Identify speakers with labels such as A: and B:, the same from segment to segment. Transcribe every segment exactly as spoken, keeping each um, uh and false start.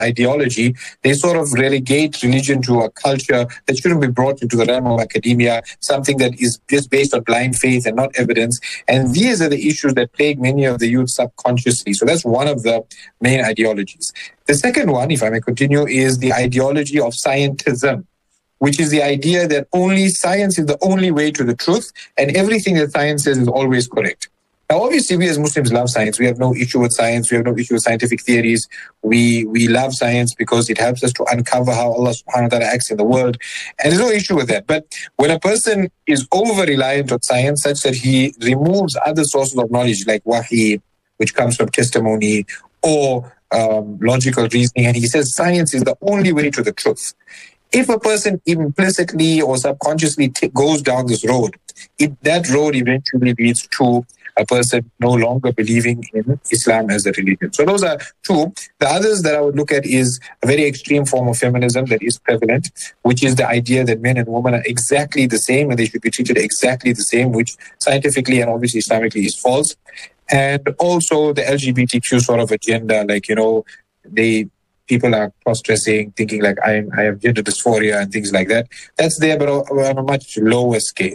A: ideology, they sort of relegate religion to a culture that shouldn't be brought into the realm of academia, something that is just based on blind faith and not evidence. And these are the issues that plague many of the youth subconsciously. So that's one of the main ideologies. The second one, if I may continue, is the ideology of scientism, which is the idea that only science is the only way to the truth, and everything that science says is always correct. Now, obviously, we as Muslims love science. We have no issue with science. We have no issue with scientific theories. We we love science because it helps us to uncover how Allah subhanahu wa ta'ala acts in the world. And there's no issue with that. But when a person is over-reliant on science such that he removes other sources of knowledge like wahi, which comes from testimony, or um, logical reasoning, and he says science is the only way to the truth. If a person implicitly or subconsciously t- goes down this road, it, that road eventually leads to a person no longer believing in Islam as a religion. So those are two. The others that I would look at is a very extreme form of feminism that is prevalent, which is the idea that men and women are exactly the same and they should be treated exactly the same, which scientifically and obviously Islamically is false. And also the L G B T Q sort of agenda, like, you know, they... people are cross-dressing, thinking like I, I have gender dysphoria and things like that. That's there, but on a much lower scale.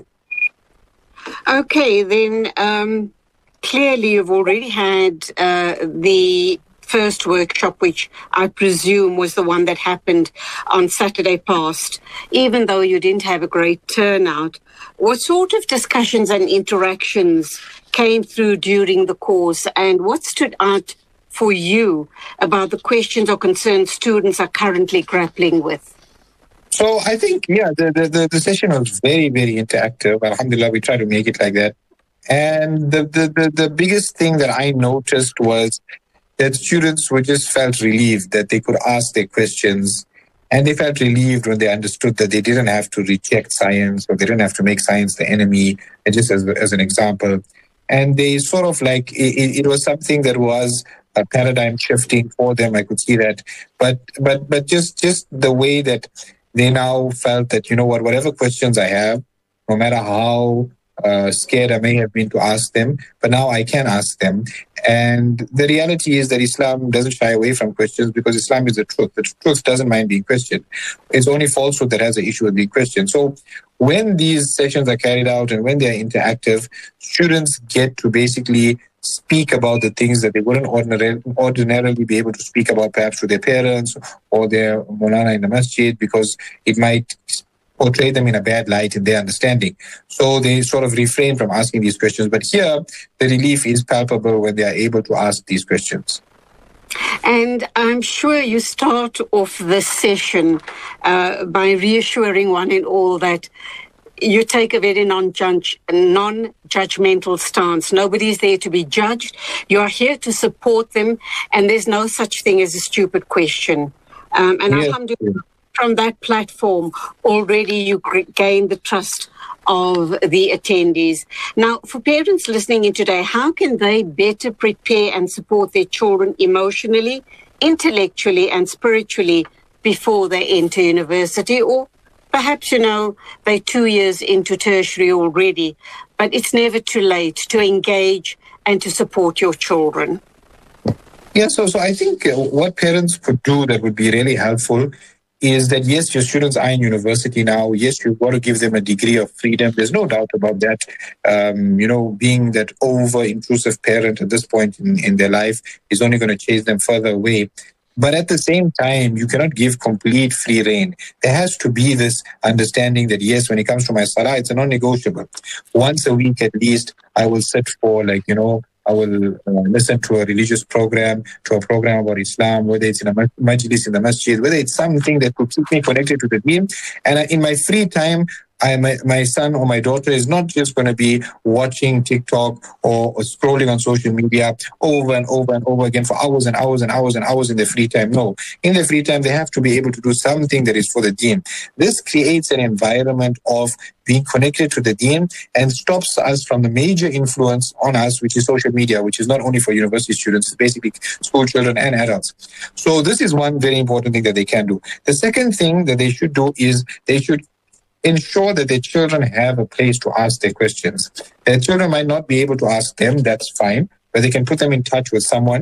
B: Okay, then um, clearly you've already had uh, the first workshop, which I presume was the one that happened on Saturday past. Even though you didn't have a great turnout, what sort of discussions and interactions came through during the course, and what stood out for you about the questions or concerns students are currently grappling with?
A: So I think, yeah, the, the, the session was very, very interactive. Alhamdulillah, we try to make it like that. And the, the, the, the biggest thing that I noticed was that students were just felt relieved that they could ask their questions. And they felt relieved when they understood that they didn't have to reject science or they didn't have to make science the enemy, and just as, as an example. And they sort of like, it, it was something that was a paradigm shifting for them. I could see that. But but but just, just the way that they now felt that, you know what, whatever questions I have, no matter how uh, scared I may have been to ask them, but now I can ask them. And the reality is that Islam doesn't shy away from questions because Islam is the truth. The truth doesn't mind being questioned. It's only falsehood that has an issue with being questioned. So when these sessions are carried out and when they are interactive, students get to basically speak about the things that they wouldn't ordinarily, ordinarily be able to speak about, perhaps to their parents or their Maulana in the masjid, because it might portray them in a bad light in their understanding. So they sort of refrain from asking these questions. But here, the relief is palpable when they are able to ask these questions.
B: And I'm sure you start off this session uh, by reassuring one and all that you take a very non-judge, non-judgmental stance. Nobody's there to be judged. You are here to support them, and there's no such thing as a stupid question. Um, and yes. Alhamdulillah, from that platform, already you gain the trust of the attendees. Now, for parents listening in today, how can they better prepare and support their children emotionally, intellectually, and spiritually before they enter university? Or perhaps, you know, they're two years into tertiary already, but it's never too late to engage and to support your children.
A: Yeah, so, so I think what parents could do that would be really helpful is that, yes, your students are in university now. Yes, you've got to give them a degree of freedom. There's no doubt about that. Um, you know, being that over-intrusive parent at this point in, in their life is only going to chase them further away. But at the same time, you cannot give complete free rein. There has to be this understanding that, yes, when it comes to my salah, it's a non-negotiable. Once a week at least, I will sit for, like, you know, I will uh, listen to a religious program, to a program about Islam, whether it's in a majlis in the masjid, whether it's something that could keep me connected to the deen. And in my free time, I, my, my son or my daughter is not just going to be watching TikTok or, or scrolling on social media over and over and over again for hours and hours and hours and hours in their free time. No, in their free time, they have to be able to do something that is for the deen. This creates an environment of being connected to the deen and stops us from the major influence on us, which is social media, which is not only for university students, it's basically school children and adults. So this is one very important thing that they can do. The second thing that they should do is they should ensure that their children have a place to ask their questions. Their children might not be able to ask them, that's fine, but they can put them in touch with someone,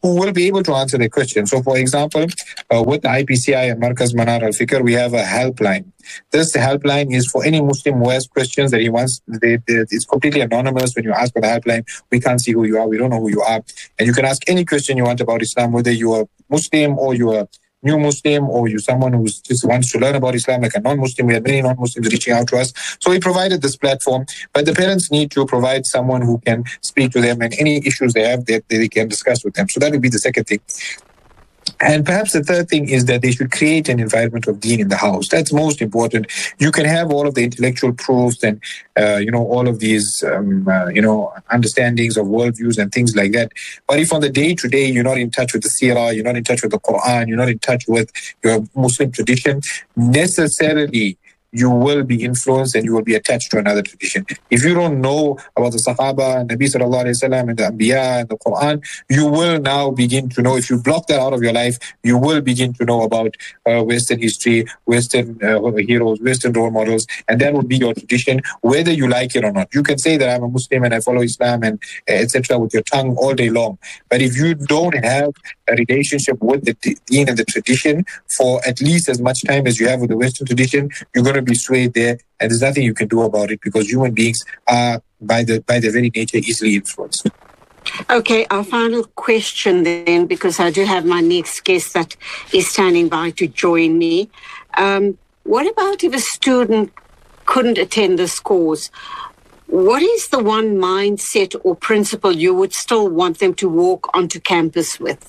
A: who will be able to answer their question. So, for example, uh, with the I P C I and Markaz Manar al-Fikr, we have a helpline. This helpline is for any Muslim who has questions that he wants. They, they, it's completely anonymous. When you ask for the helpline, we can't see who you are. We don't know who you are. And you can ask any question you want about Islam, whether you are Muslim or you are new Muslim or you're someone who just wants to learn about Islam like a non-Muslim. We had many non-Muslims reaching out to us. So we provided this platform. But the parents need to provide someone who can speak to them and any issues they have that they can discuss with them. So that would be the second thing. And perhaps the third thing is that they should create an environment of deen in the house. That's most important. You can have all of the intellectual proofs and, uh, you know, all of these, um, uh, you know, understandings of worldviews and things like that. But if on the day-to-day you're not in touch with the seerah, you're not in touch with the Quran, you're not in touch with your Muslim tradition, necessarily you will be influenced and you will be attached to another tradition. If you don't know about the Sahaba, and Nabi Sallallahu Alaihi Wasallam, and the Anbiya, and the Quran, you will now begin to know. If you block that out of your life, you will begin to know about uh, Western history, Western uh, heroes, Western role models, and that will be your tradition, whether you like it or not. You can say that I'm a Muslim and I follow Islam and uh, et cetera with your tongue all day long. But if you don't have a relationship with the deen and the tradition for at least as much time as you have with the Western tradition, you're going to be swayed there, and there's nothing you can do about it because human beings are, by the by their very nature, easily influenced.
B: Okay, our final question then, because I do have my next guest that is standing by to join me. Um, what about if a student couldn't attend this course? What is the one mindset or principle you would still want them to walk onto campus with?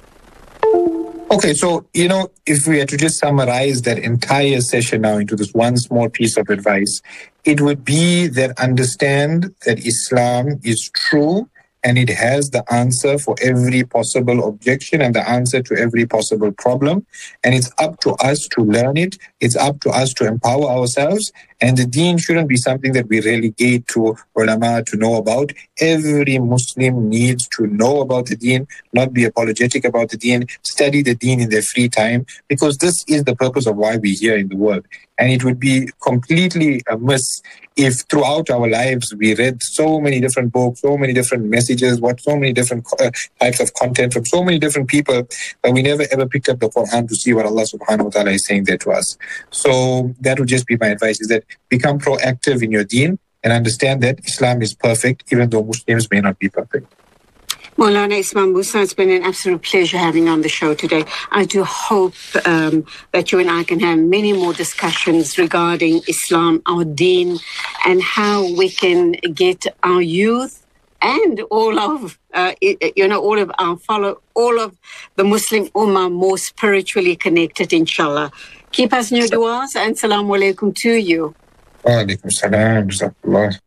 A: Okay, so, you know, if we had to just summarize that entire session now into this one small piece of advice, it would be that understand that Islam is true and it has the answer for every possible objection and the answer to every possible problem. And it's up to us to learn it. It's up to us to empower ourselves. And the deen shouldn't be something that we relegate to ulama to know about. Every Muslim needs to know about the deen, not be apologetic about the deen, study the deen in their free time, because this is the purpose of why we're here in the world. And it would be completely amiss if throughout our lives we read so many different books, so many different messages, what so many different uh, types of content from so many different people, but we never ever picked up the Quran to see what Allah subhanahu wa ta'ala is saying there to us. So that would just be my advice, is that become proactive in your deen and understand that Islam is perfect, even though Muslims may not be perfect.
B: Maulana Ismail Musa, it's been an absolute pleasure having you on the show today. I do hope um, that you and I can have many more discussions regarding Islam, our deen, and how we can get our youth and all of, uh, you know, all of our follow, all of the Muslim Ummah more spiritually connected, inshallah. Keep us in your du'as and salamu alaikum to you.
A: Wa alaikum salam, jazakallah.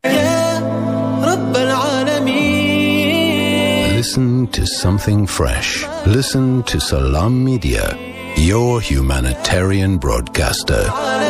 C: Listen to something fresh. Listen to Salam Media, your humanitarian broadcaster.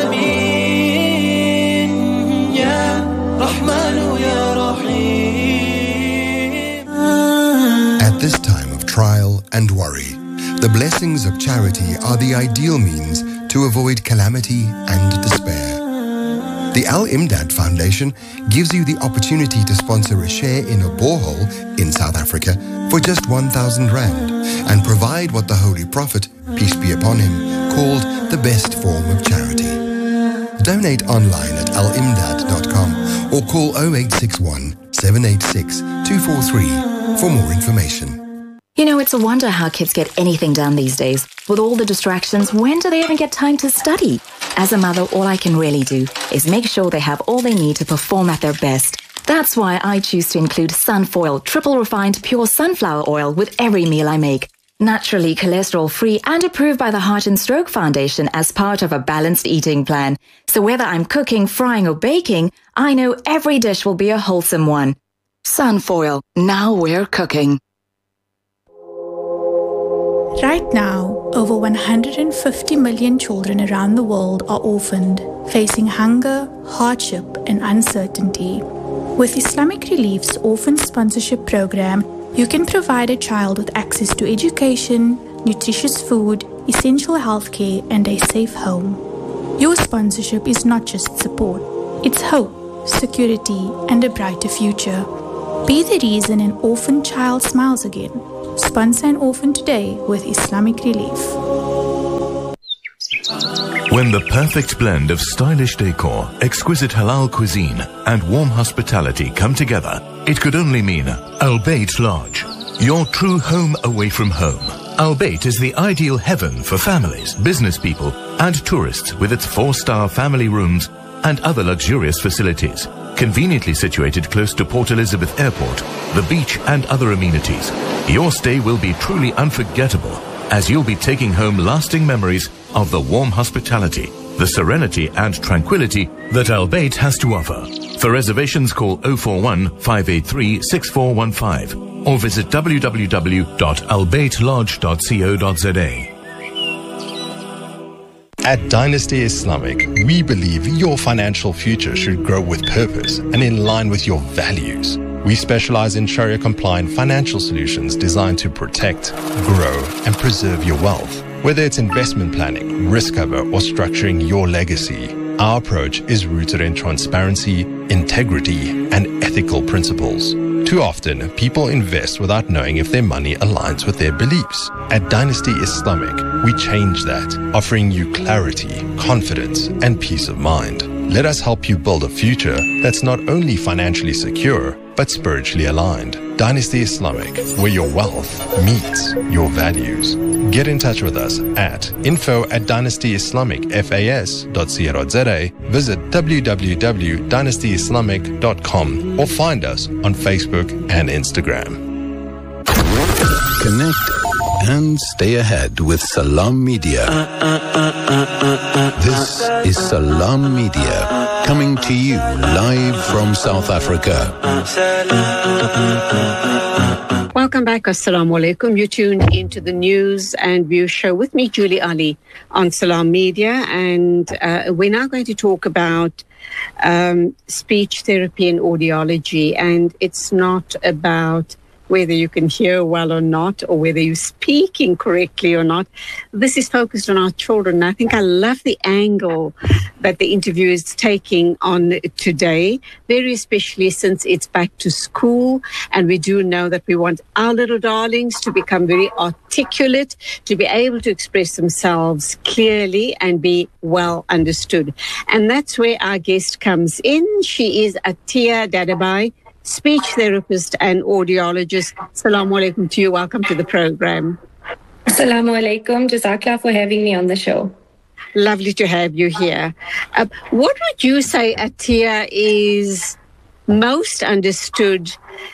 D: At this time of trial and worry, the blessings of charity are the ideal means to avoid calamity and despair. The Al-Imdad Foundation gives you the opportunity to sponsor a share in a borehole in South Africa for just one thousand rand and provide what the Holy Prophet, peace be upon him, called the best form of charity. Donate online at al imdad dot com or call oh eight six one, seven eight six, two four three for more information.
E: You know, it's a wonder how kids get anything done these days. With all the distractions, when do they even get time to study? As a mother, all I can really do is make sure they have all they need to perform at their best. That's why I choose to include Sunfoil triple refined pure sunflower oil with every meal I make. Naturally cholesterol-free and approved by the Heart and Stroke Foundation as part of a balanced eating plan. So whether I'm cooking, frying or baking, I know every dish will be a wholesome one. Sunfoil, now we're cooking.
F: Right now, over one hundred fifty million children around the world are orphaned, facing hunger, hardship, and uncertainty. With Islamic Relief's Orphan Sponsorship Program, you can provide a child with access to education, nutritious food, essential healthcare, and a safe home. Your sponsorship is not just support, it's hope, security, and a brighter future. Be the reason an orphan child smiles again. Sponsor an orphan today with Islamic Relief.
G: When the perfect blend of stylish decor, exquisite halal cuisine, and warm hospitality come together, it could only mean Al Bayt Lodge, your true home away from home. Al Bayt is the ideal heaven for families, business people, and tourists with its four-star family rooms and other luxurious facilities. Conveniently situated close to Port Elizabeth Airport, the beach and other amenities, your stay will be truly unforgettable as you'll be taking home lasting memories of the warm hospitality, the serenity and tranquility that Al Bayt has to offer. For reservations, call oh four one, five eight three, six four one five or visit w w w dot al bayt lodge dot co dot z a.
H: At Dynasty Islamic, we believe your financial future should grow with purpose and in line with your values. We specialize in Sharia-compliant financial solutions designed to protect, grow, and preserve your wealth. Whether it's investment planning, risk cover, or structuring your legacy, our approach is rooted in transparency, integrity, and ethical principles. Too often, people invest without knowing if their money aligns with their beliefs. At Dynasty Islamic, we change that, offering you clarity, confidence, and peace of mind. Let us help you build a future that's not only financially secure, but spiritually aligned. Dynasty Islamic, where your wealth meets your values. Get in touch with us at info at dynasty islamic fas dot co dot z a, visit w w w dot dynasty islamic dot com or find us on Facebook and Instagram.
C: Connect and stay ahead with Salam Media. This is Salam Media, coming to you live from South Africa.
B: Welcome back. Assalamu alaikum. You tuned into the news and view show with me, Julie Ali, on Salam Media. And uh, we're now going to talk about um, speech therapy and audiology. And it's not about whether you can hear well or not, or whether you're speaking correctly or not. This is focused on our children. I think I love the angle that the interview is taking on today, very especially since it's back to school. And we do know that we want our little darlings to become very articulate, to be able to express themselves clearly and be well understood. And that's where our guest comes in. She is Atiya Dadabai, speech therapist and audiologist. Assalamu alaikum to you. Welcome to the program.
I: Assalamu alaikum. Jazakallah for having me on the show.
B: Lovely to have you here. Uh, what would you say, Atiya, is most understood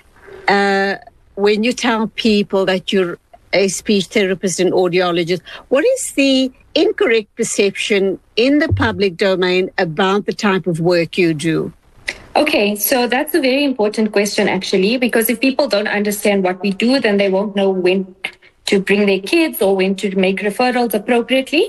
B: uh, when you tell people that you're a speech therapist and audiologist? What is the incorrect perception in the public domain about the type of work you do?
I: Okay, so that's a very important question, actually, because if people don't understand what we do, then they won't know when to bring their kids or when to make referrals appropriately.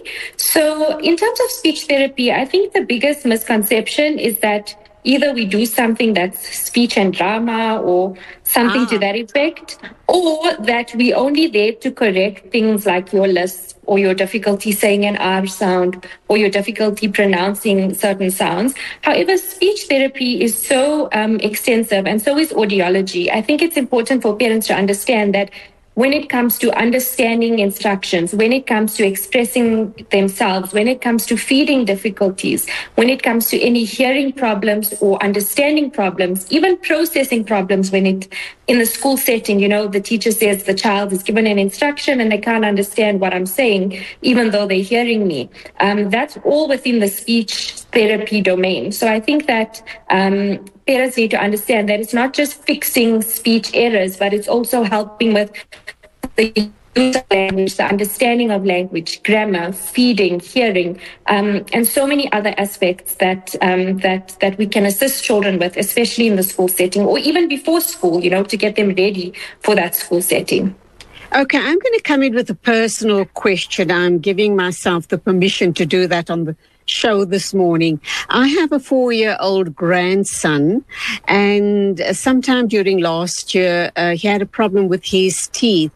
I: So in terms of speech therapy, I think the biggest misconception is that either we do something that's speech and drama or something ah. to that effect, or that we only there to correct things like your lisp or your difficulty saying an R sound or your difficulty pronouncing certain sounds. However, speech therapy is so um, extensive, and so is audiology. I think it's important for parents to understand that when it comes to understanding instructions, when it comes to expressing themselves, when it comes to feeding difficulties, when it comes to any hearing problems or understanding problems, even processing problems when it, in the school setting, you know, the teacher says the child is given an instruction and they can't understand what I'm saying, even though they're hearing me. Um, that's all within the speech therapy domain. So I think that um, parents need to understand that it's not just fixing speech errors, but it's also helping with the use of language, the understanding of language, grammar, feeding, hearing, um, and so many other aspects that um, that that we can assist children with, especially in the school setting or even before school, you know, to get them ready for that school setting.
B: Okay, I'm going to come in with a personal question. I'm giving myself the permission to do that on the show this morning. I have a four-year-old grandson, and sometime during last year, uh, he had a problem with his teeth.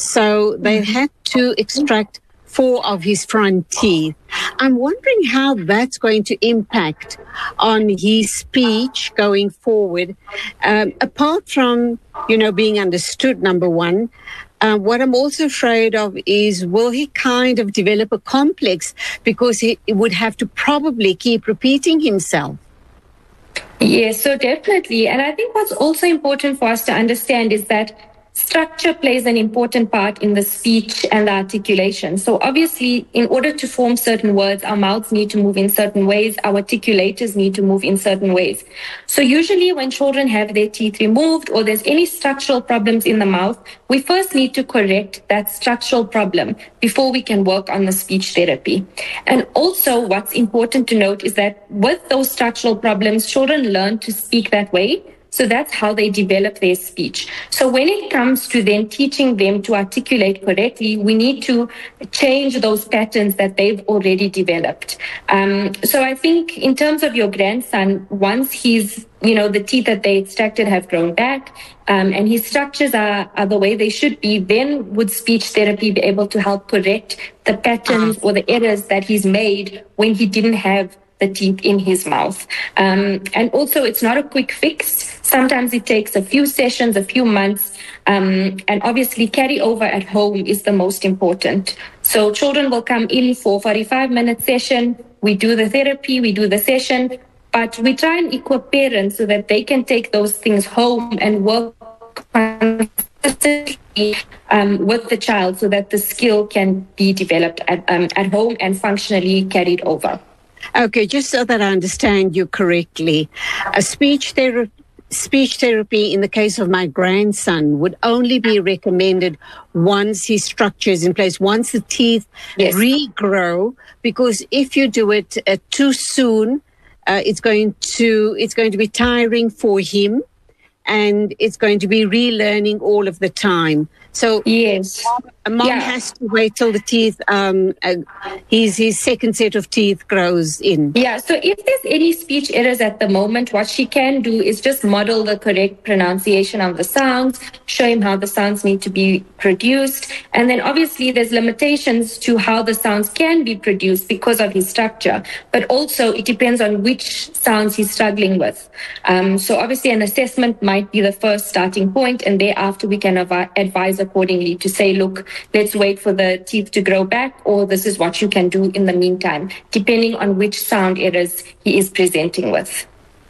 B: So they had to extract four of his front teeth. I'm wondering how that's going to impact on his speech going forward, um, apart from, you know, being understood, number one. Uh, what I'm also afraid of is, will he kind of develop a complex because he would have to probably keep repeating himself?
I: Yes, so definitely. And I think what's also important for us to understand is that structure plays an important part in the speech and the articulation. So obviously, in order to form certain words, our mouths need to move in certain ways, our articulators need to move in certain ways. So usually when children have their teeth removed or there's any structural problems in the mouth, we first need to correct that structural problem before we can work on the speech therapy. And also what's important to note is that with those structural problems, children learn to speak that way. So that's how they develop their speech. So when it comes to then teaching them to articulate correctly, we need to change those patterns that they've already developed. Um, so I think in terms of your grandson, once he's, you know, the teeth that they extracted have grown back, um, and his structures are, are the way they should be, then would speech therapy be able to help correct the patterns or the errors that he's made when he didn't have the teeth in his mouth. Um, and also, it's not a quick fix. Sometimes it takes a few sessions, a few months, um, and obviously carry over at home is the most important. So children will come in for a forty-five minute session. We do the therapy, we do the session, but we try and equip parents so that they can take those things home and work consistently um, with the child so that the skill can be developed at, um, at home and functionally carried over.
B: Okay, just so that I understand you correctly, a speech therapy Speech therapy in the case of my grandson would only be recommended once his structure is in place, once the teeth yes. regrow, because if you do it uh, too soon, uh, it's going to it's going to be tiring for him, and it's going to be relearning all of the time. So
I: yes,
B: a mom
I: yeah.
B: has to wait till the teeth, um, uh, his, his second set of teeth grows in.
I: Yeah, so if there's any speech errors at the moment, what she can do is just model the correct pronunciation of the sounds, show him how the sounds need to be produced. And then obviously there's limitations to how the sounds can be produced because of his structure. But also it depends on which sounds he's struggling with. Um, so obviously an assessment might be the first starting point, and thereafter we can av- advise accordingly to say, look, let's wait for the teeth to grow back, or this is what you can do in the meantime, depending on which sound errors he is presenting with.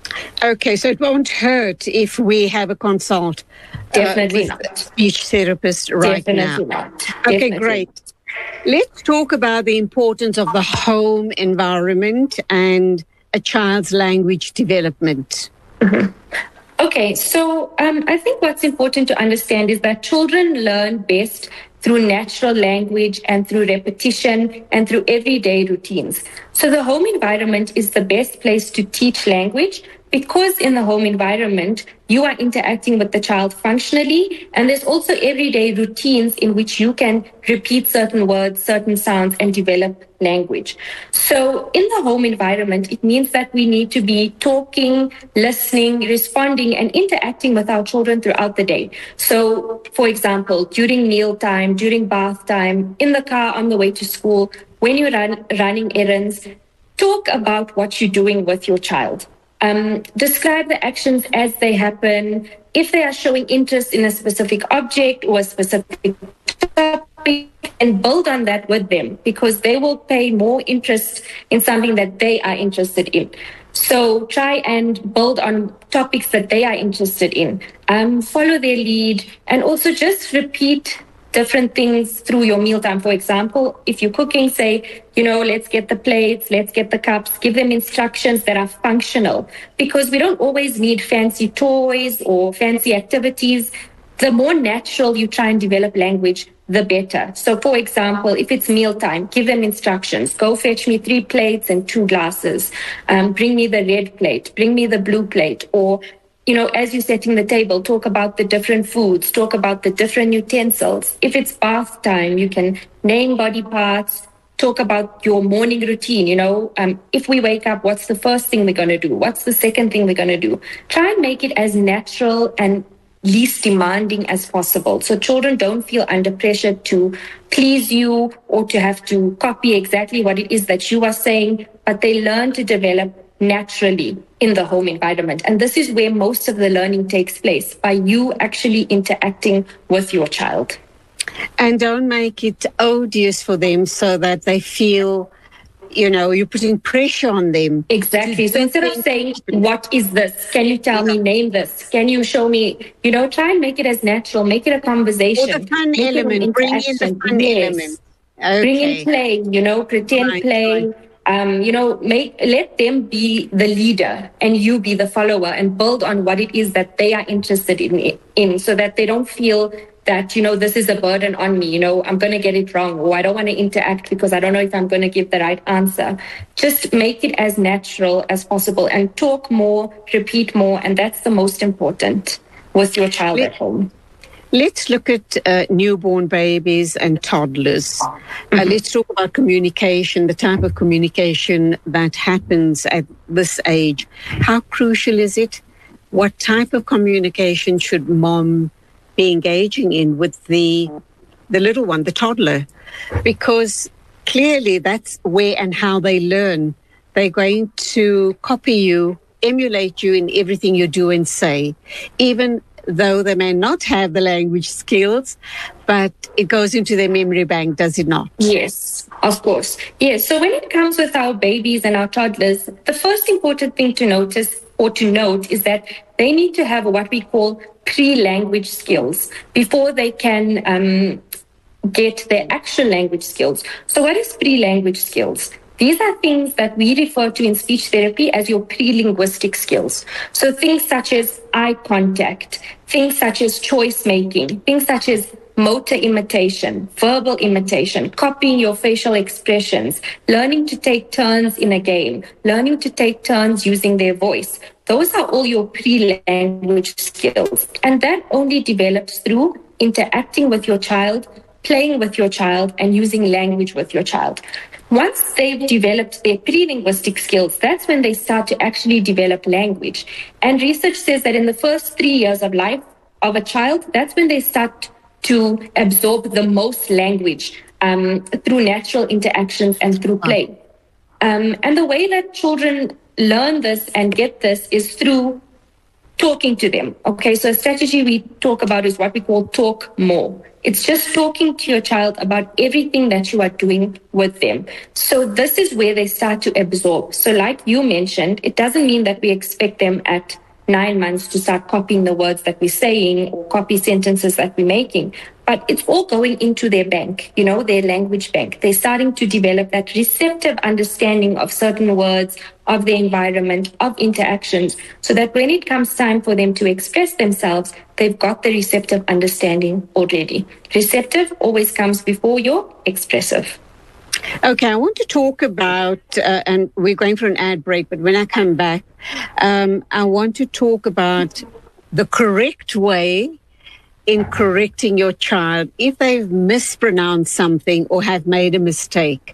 B: Okay, so it won't hurt if we have a consult.
I: Definitely
B: uh, with
I: not.
B: A speech therapist right
I: Definitely
B: now.
I: Not.
B: Okay,
I: Definitely.
B: Great. Let's talk about the importance of the home environment and a child's language development.
I: Mm-hmm. Okay, so um, I think what's important to understand is that children learn best through natural language and through repetition and through everyday routines. So the home environment is the best place to teach language, because in the home environment, you are interacting with the child functionally, and there's also everyday routines in which you can repeat certain words, certain sounds, and develop language. So in the home environment, it means that we need to be talking, listening, responding, and interacting with our children throughout the day. So, for example, during mealtime, during bath time, in the car on the way to school, when you're run, running errands, talk about what you're doing with your child. Um, describe the actions as they happen. If they are showing interest in a specific object or a specific topic, and build on that with them, because they will pay more interest in something that they are interested in. So try and build on topics that they are interested in. Um, follow their lead, and also just repeat different things through your mealtime. For example, if you're cooking, say, you know, let's get the plates, let's get the cups, give them instructions that are functional, because we don't always need fancy toys or fancy activities. The more natural you try and develop language, the better. So for example, if it's mealtime, give them instructions. Go fetch me three plates and two glasses. Um, bring me the red plate, bring me the blue plate. Or, you know, as you're setting the table, talk about the different foods, talk about the different utensils. If it's bath time, you can name body parts, talk about your morning routine. You know, um, if we wake up, what's the first thing we're going to do? What's the second thing we're going to do? Try and make it as natural and least demanding as possible, so children don't feel under pressure to please you or to have to copy exactly what it is that you are saying, but they learn to develop naturally in the home environment. And this is where most of the learning takes place, by you actually interacting with your child.
B: And don't make it odious for them so that they feel, you know, you're putting pressure on them.
I: Exactly. So instead of saying, what is this? Can you tell me, name this? Can you show me, you know, try and make it as natural, make it a conversation.
B: Or the fun
I: make
B: element, bring in the fun
I: yes.
B: element. Okay.
I: Bring in play, you know, pretend right, play. Right. Um, you know, make let them be the leader and you be the follower, and build on what it is that they are interested in, in so that they don't feel that, you know, this is a burden on me, you know, I'm going to get it wrong, or I don't want to interact because I don't know if I'm going to give the right answer. Just make it as natural as possible and talk more, repeat more, and that's the most important with your child Let, at home.
B: Let's look at uh, newborn babies and toddlers. Mm-hmm. Uh, let's talk about communication, the type of communication that happens at this age. How crucial is it? What type of communication should mom be engaging in with the the little one, the toddler? Because clearly that's where and how they learn. They're going to copy you, emulate you in everything you do and say, even though they may not have the language skills, but it goes into their memory bank, does it not?
I: Yes, of course. Yes. So when it comes with our babies and our toddlers, the first important thing to notice or to note is that they need to have what we call pre-language skills before they can um, get their actual language skills. So what is pre-language skills? These are things that we refer to in speech therapy as your pre-linguistic skills. So things such as eye contact, things such as choice making, things such as motor imitation, verbal imitation, copying your facial expressions, learning to take turns in a game, learning to take turns using their voice. Those are all your pre-language skills. And that only develops through interacting with your child, playing with your child, and using language with your child. Once they've developed their pre-linguistic skills, that's when they start to actually develop language. And research says that in the first three years of life of a child, that's when they start to absorb the most language um, through natural interactions and through play. Um, and the way that children learn this and get this is through talking to them. Okay, so a strategy we talk about is what we call talk more. It's just talking to your child about everything that you are doing with them. So this is where they start to absorb. So like you mentioned, it doesn't mean that we expect them at nine months to start copying the words that we're saying or copy sentences that we're making. But it's all going into their bank, you know, their language bank. They're starting to develop that receptive understanding of certain words, of the environment, of interactions, so that when it comes time for them to express themselves, they've got the receptive understanding already. Receptive always comes before your expressive.
B: Okay, I want to talk about, uh, and we're going for an ad break, but when I come back, um, I want to talk about the correct way in correcting your child if they've mispronounced something or have made a mistake.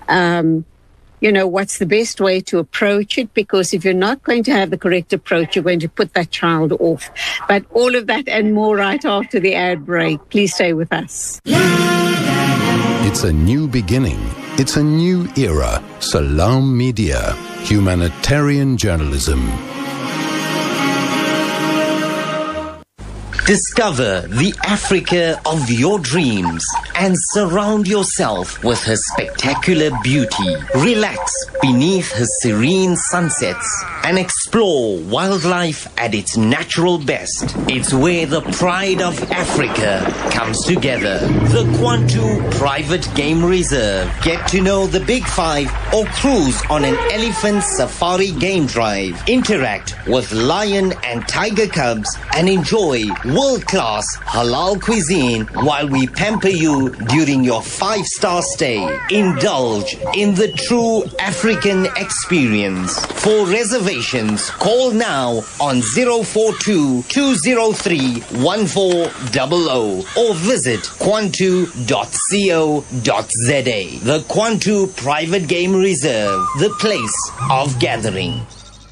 B: Um, you know, what's the best way to approach it? Because if you're not going to have the correct approach, you're going to put that child off. But all of that and more right after the ad break. Please stay with us.
C: It's a new beginning. It's a new era. Salam Media, humanitarian journalism.
J: Discover the Africa of your dreams and surround yourself with her spectacular beauty. Relax beneath her serene sunsets and explore wildlife at its natural best. It's where the pride of Africa comes together. The Kwantu Private Game Reserve. Get to know the Big Five or cruise on an elephant safari game drive. Interact with lion and tiger cubs and enjoy world-class halal cuisine while we pamper you during your five-star stay. Indulge in the true African experience. For reservations, call now on zero four two, two zero three, one four zero zero or visit kwantu dot co dot za. The Kwantu Private Game Reserve, the place of gathering.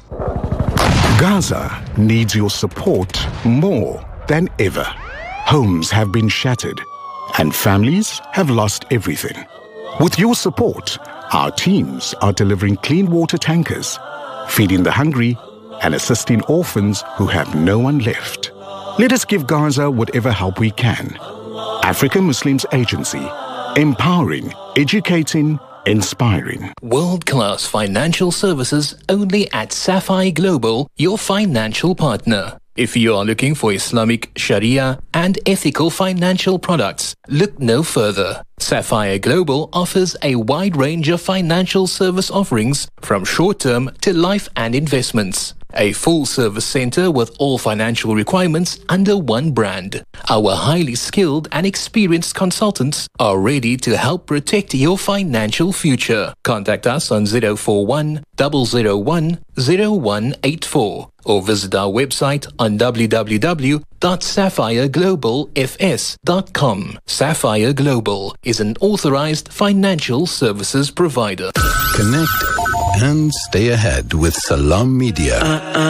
K: Gaza needs your support more than ever. Homes have been shattered and families have lost everything. With your support, our teams are delivering clean water tankers, feeding the hungry and assisting orphans who have no one left. Let us give Gaza whatever help we can. African Muslims Agency. Empowering, educating, inspiring.
L: World-class financial services only at Sapphire Global, your financial partner. If you are looking for Islamic, Sharia and ethical financial products, look no further. Sapphire Global offers a wide range of financial service offerings from short-term to life and investments. A full-service center with all financial requirements under one brand. Our highly skilled and experienced consultants are ready to help protect your financial future. Contact us on zero four one, zero zero one, zero one eight four or visit our website on w w w dot sapphire global f s dot com. Sapphire Global is an authorized financial services provider.
C: Connect and stay ahead with Salam Media.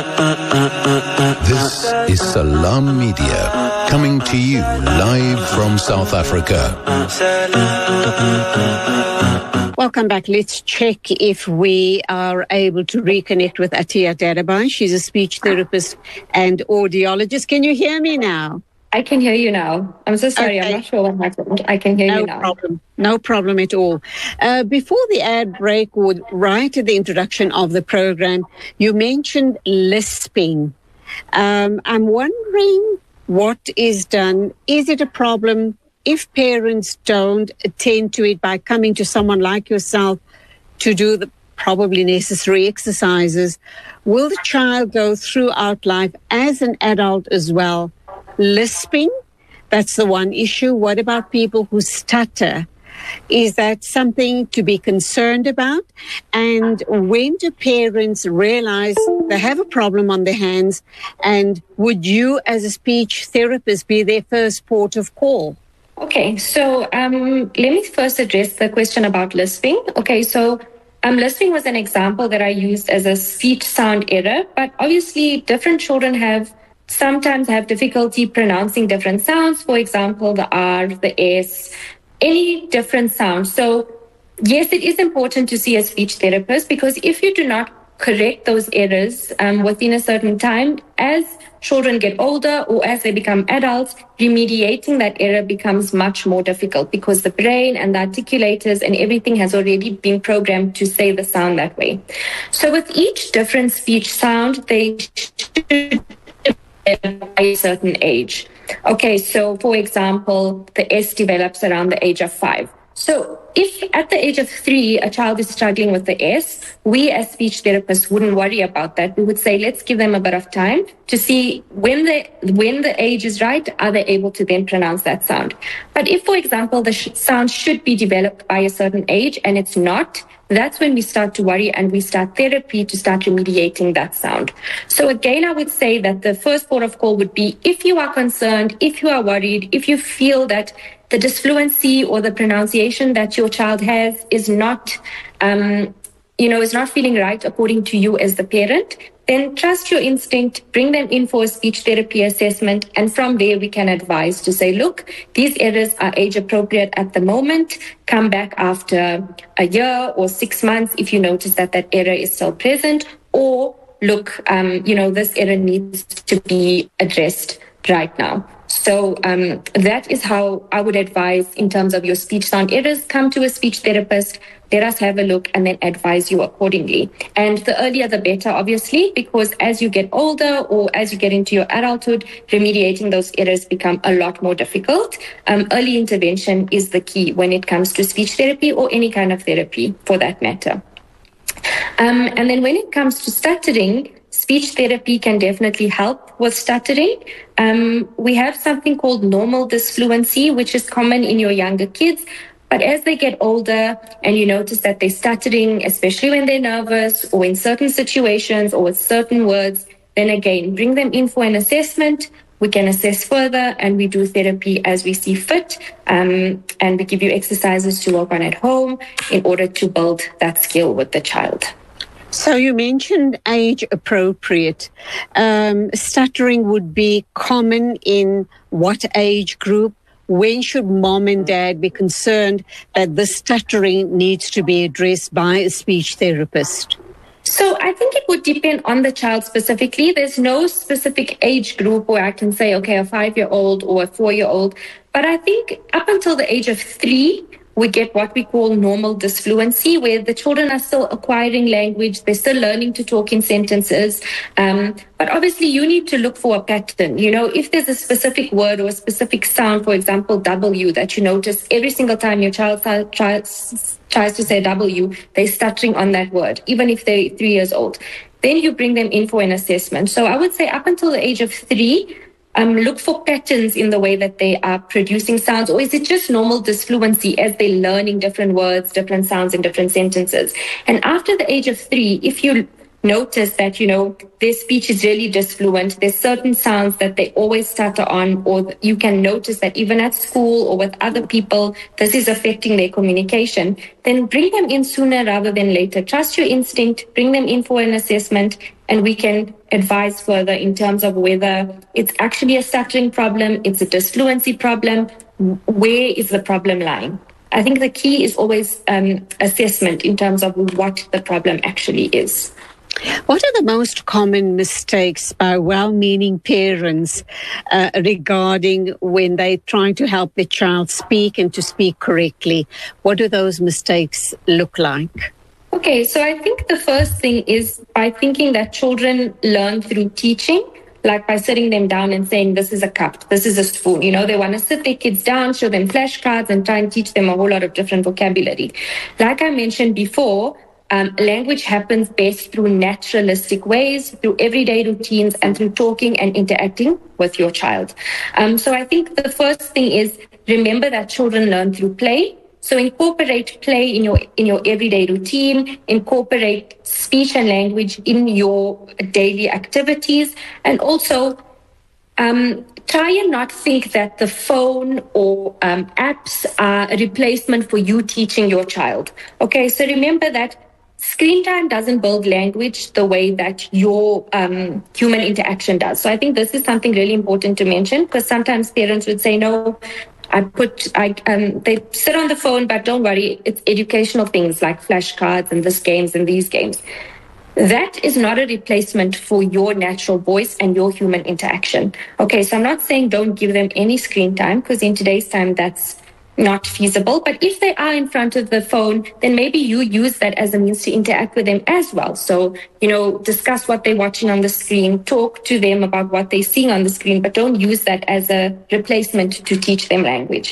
C: This is Salam Media, coming to you live from South Africa.
B: Welcome back. Let's check if we are able to reconnect with Atiya Dadabai. She's a speech therapist and audiologist. Can you hear me now?
I: I can hear you now. I'm so sorry. Okay. I'm not sure what happened. I can hear
B: no
I: you now.
B: No problem. No problem at all. Uh, before the ad break, or right at the introduction of the program, you mentioned lisping. Um, I'm wondering what is done. Is it a problem if parents don't attend to it by coming to someone like yourself to do the probably necessary exercises? Will the child go throughout life as an adult as well lisping? That's the one issue. What about people who stutter? Is that something to be concerned about? And when do parents realize they have a problem on their hands? And would you, as a speech therapist, be their first port of call?
I: Okay, so um, let me first address the question about lisping. Okay, so um, lisping was an example that I used as a speech sound error, but obviously different children have sometimes have difficulty pronouncing different sounds. For example, the R, the S, any different sounds. So yes, it is important to see a speech therapist, because if you do not correct those errors um, within a certain time, as children get older or as they become adults, remediating that error becomes much more difficult, because the brain and the articulators and everything has already been programmed to say the sound that way. So with each different speech sound, they should at a certain age. Okay, so for example, the S develops around the age of five. So if at the age of three, a child is struggling with the S, we as speech therapists wouldn't worry about that. We would say, let's give them a bit of time to see when the, when the age is right, are they able to then pronounce that sound? But if, for example, the sh- sound should be developed by a certain age and it's not, that's when we start to worry and we start therapy to start remediating that sound. So again, I would say that the first port of call would be if you are concerned, if you are worried, if you feel that the disfluency or the pronunciation that your child has is not, um, you know, is not feeling right according to you as the parent, then trust your instinct, bring them in for a speech therapy assessment, and from there we can advise to say, look, these errors are age appropriate at the moment. Come back after a year or six months if you notice that that error is still present, or look, um, you know, this error needs to be addressed right now. So um, that is how I would advise in terms of your speech sound errors. Come to a speech therapist, let us have a look, and then advise you accordingly. And the earlier the better, obviously, because as you get older or as you get into your adulthood, remediating those errors become a lot more difficult. Um, early intervention is the key when it comes to speech therapy or any kind of therapy for that matter. Um, and then when it comes to stuttering, speech therapy can definitely help with stuttering. Um, we have something called normal disfluency, which is common in your younger kids. But as they get older and you notice that they're stuttering, especially when they're nervous or in certain situations or with certain words, then again, bring them in for an assessment. We can assess further and we do therapy as we see fit. Um, and we give you exercises to work on at home in order to build that skill with the child.
B: So you mentioned age appropriate. Um, stuttering would be common in what age group? When should mom and dad be concerned that the stuttering needs to be addressed by a speech therapist?
I: So I think it would depend on the child specifically. There's no specific age group where I can say, okay, a five-year-old or a four-year-old. But I think up until the age of three, we get what we call normal disfluency, where the children are still acquiring language, they're still learning to talk in sentences. Um, but obviously you need to look for a pattern. You know, if there's a specific word or a specific sound, for example, W, that you notice every single time your child tries, tries to say W, they're stuttering on that word, even if they're three years old. Then you bring them in for an assessment. So I would say up until the age of three, Um, look for patterns in the way that they are producing sounds, or is it just normal disfluency as they're learning different words, different sounds in different sentences? And after the age of three, if you notice that, you know, their speech is really disfluent, there's certain sounds that they always stutter on, or you can notice that even at school or with other people, this is affecting their communication, then bring them in sooner rather than later. Trust your instinct, bring them in for an assessment, and we can advise further in terms of whether it's actually a stuttering problem, it's a disfluency problem, where is the problem lying? I think the key is always um, assessment in terms of what the problem actually is.
B: What are the most common mistakes by well-meaning parents uh, regarding when they're trying to help their child speak and to speak correctly? What do those mistakes look like?
I: Okay, so I think the first thing is by thinking that children learn through teaching, like by sitting them down and saying, this is a cup, this is a spoon. You know, they want to sit their kids down, show them flashcards and try and teach them a whole lot of different vocabulary. Like I mentioned before, um, language happens best through naturalistic ways, through everyday routines, and through talking and interacting with your child. Um, so I think the first thing is remember that children learn through play. So incorporate play in your in your everyday routine, incorporate speech and language in your daily activities, and also um, try and not think that the phone or um, apps are a replacement for you teaching your child. Okay, so remember that screen time doesn't build language the way that your um, human interaction does. So I think this is something really important to mention, because sometimes parents would say, no, I put, I, um, they sit on the phone, but don't worry, it's educational things like flashcards and this games and these games. That is not a replacement for your natural voice and your human interaction. Okay, so I'm not saying don't give them any screen time, because in today's time that's not feasible. But if they are in front of the phone, then maybe you use that as a means to interact with them as well. So, you know, discuss what they're watching on the screen, talk to them about what they're seeing on the screen, but don't use that as a replacement to teach them language.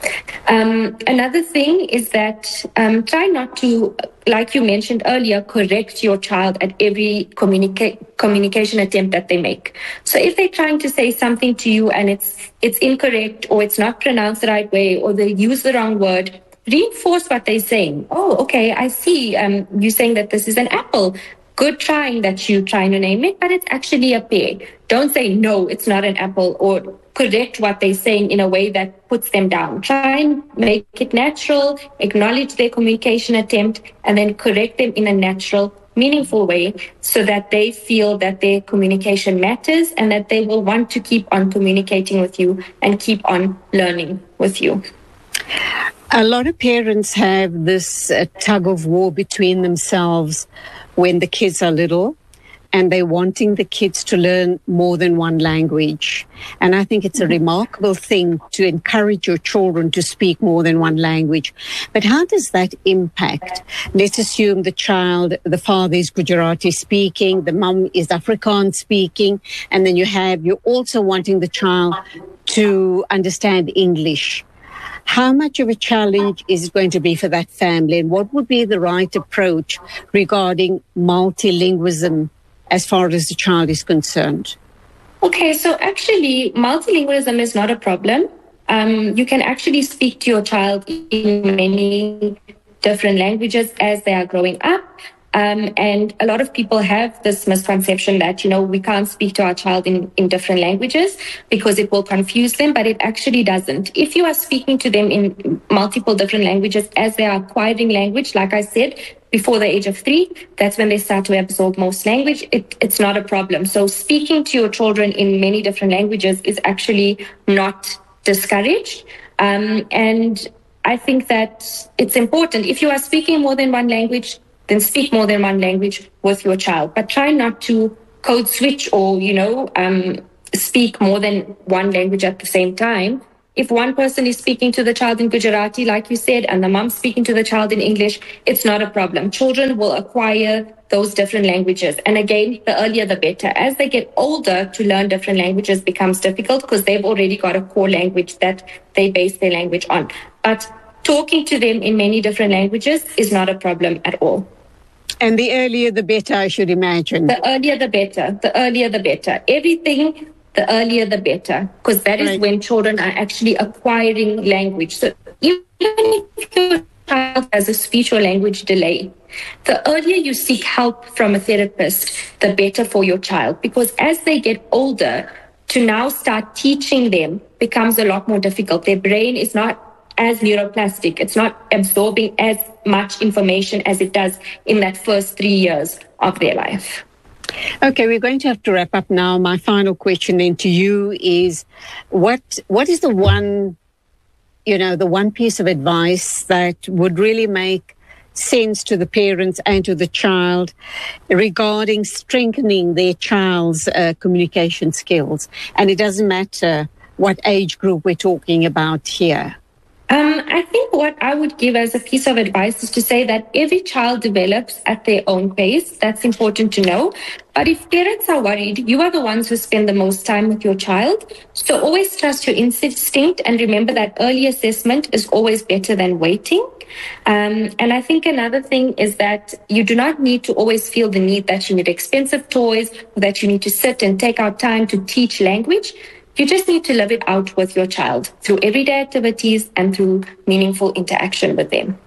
I: Um, another thing is that um, try not to, like you mentioned earlier, correct your child at every communica- communication attempt that they make. So if they're trying to say something to you and it's it's incorrect, or it's not pronounced the right way, or they use the wrong word, reinforce what they're saying. Oh, okay, I see. Um, you're saying that this is an apple. Good trying that you're trying to name it, but it's actually a pear. Don't say, no, it's not an apple, or correct what they're saying in a way that puts them down. Try and make it natural, acknowledge their communication attempt, and then correct them in a natural, meaningful way so that they feel that their communication matters and that they will want to keep on communicating with you and keep on learning with you.
B: A lot of parents have this uh, tug of war between themselves when the kids are little, and they're wanting the kids to learn more than one language. And I think it's a remarkable thing to encourage your children to speak more than one language. But how does that impact? Let's assume the child, the father is Gujarati speaking, the mum is Afrikaans speaking, and then you have, you're also wanting the child to understand English. How much of a challenge is it going to be for that family? And what would be the right approach regarding multilingualism as far as the child is concerned?
I: Okay, so actually, multilingualism is not a problem. Um, you can actually speak to your child in many different languages as they are growing up. Um, and a lot of people have this misconception that, you know, we can't speak to our child in, in different languages because it will confuse them, but it actually doesn't. If you are speaking to them in multiple different languages as they are acquiring language, like I said, before the age of three, that's when they start to absorb most language. It, it's not a problem. So speaking to your children in many different languages is actually not discouraged. Um, and I think that it's important. If you are speaking more than one language, then speak more than one language with your child. But try not to code switch or, you know, um, speak more than one language at the same time. If one person is speaking to the child in Gujarati, like you said, and the mom speaking to the child in English, it's not a problem. Children will acquire those different languages. And again, the earlier the better. As they get older, to learn different languages becomes difficult because they've already got a core language that they base their language on. But talking to them in many different languages is not a problem at all.
B: And the earlier the better, I should imagine.
I: The earlier the better. The earlier the better. Everything, the earlier the better, because that is right. when children are actually acquiring language. So even if your child has a speech or language delay, the earlier you seek help from a therapist, the better for your child. Because as they get older, to now start teaching them becomes a lot more difficult. Their brain is not as neuroplastic. It's not absorbing as much information as it does in that first three years of their life.
B: Okay, we're going to have to wrap up now. My final question then to you is, what what is the one, you know, the one piece of advice that would really make sense to the parents and to the child regarding strengthening their child's uh, communication skills? And it doesn't matter what age group we're talking about here.
I: Um, I think what I would give as a piece of advice is to say that every child develops at their own pace. That's important to know. But if parents are worried, you are the ones who spend the most time with your child. So always trust your instinct and remember that early assessment is always better than waiting. Um, and I think another thing is that you do not need to always feel the need that you need expensive toys, or that you need to sit and take out time to teach language. You just need to live it out with your child through everyday activities and through meaningful interaction with them.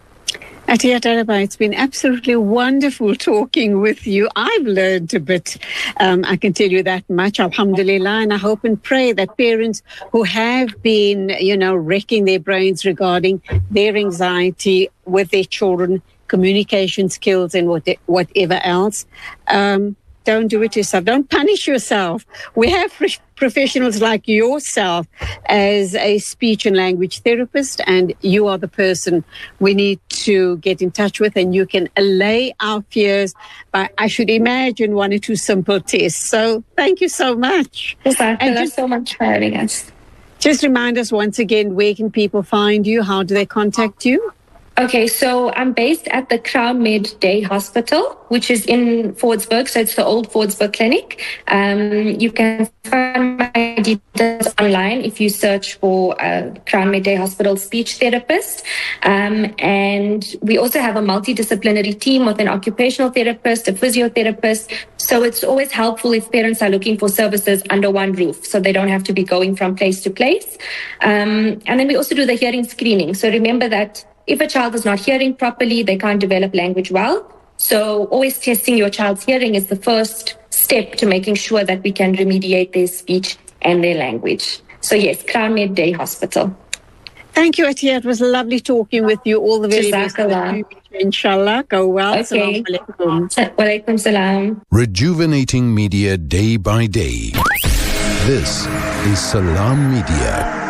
B: Atiya Darabha, it's been absolutely wonderful talking with you. I've learned a bit, um, I can tell you that much, alhamdulillah, and I hope and pray that parents who have been, you know, wrecking their brains regarding their anxiety with their children, communication skills and what, whatever else, um, don't do it yourself. Don't punish yourself. We have professionals like yourself as a speech and language therapist, and you are the person we need to get in touch with, and you can allay our fears by, I should imagine, one or two simple tests. So thank you so much.
I: Yes, thank you so much for having us.
B: Just remind us once again, where can people find you? How do they contact you?
I: Okay, so I'm based at the Crown Med Day Hospital, which is in Fordsburg, so it's the old Fordsburg Clinic. Um, you can find my details online if you search for uh, Crown Med Day Hospital speech therapist. Um, and we also have a multidisciplinary team with an occupational therapist, a physiotherapist. So it's always helpful if parents are looking for services under one roof, so they don't have to be going from place to place. Um, and then we also do the hearing screening. So remember that if a child is not hearing properly, they can't develop language well. So always testing your child's hearing is the first step to making sure that we can remediate their speech and their language. So yes, Crown Med Day Hospital.
B: Thank you, Atiya. It was lovely talking with you. All the very best. Inshallah. Go well.
I: Okay. Wa alaikum salam.
C: Rejuvenating media day by day. This is Salam Media.